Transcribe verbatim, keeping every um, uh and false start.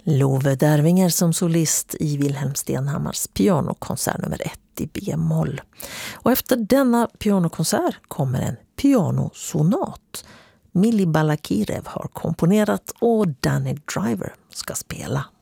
Love Dervinger som solist i Wilhelm Stenhammars pianokonsert nummer ett i B-moll. Och efter denna pianokonsert kommer en pianosonat. Mili Balakirev har komponerat och Danny Driver ska spela.